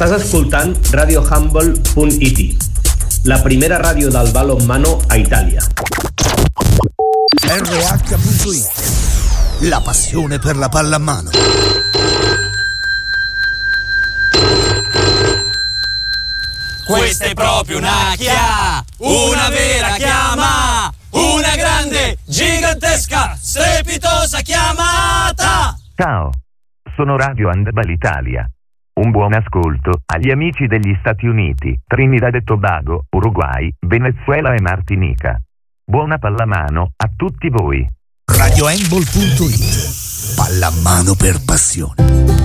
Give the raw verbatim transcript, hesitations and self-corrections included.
Estàs escoltant radio handball punt it, la primera ràdio del balonmano a Italia. erre acca punto it, la passione per la pallamano. Questa è proprio una chia, una vera chiama, una grande, gigantesca, strepitosa chiamata! Ciao, sono Radio Handball Italia. Un buon ascolto agli amici degli Stati Uniti, Trinidad e Tobago, Uruguay, Venezuela e Martinica. Buona pallamano a tutti voi. radio handball punto it, pallamano per passione.